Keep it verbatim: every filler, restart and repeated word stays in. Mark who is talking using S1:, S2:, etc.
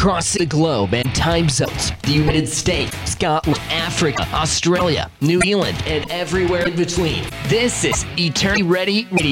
S1: across the globe and time zones. The United States, Scotland, Africa, Australia, New Zealand, and everywhere in between. This is Eternity Ready Radio.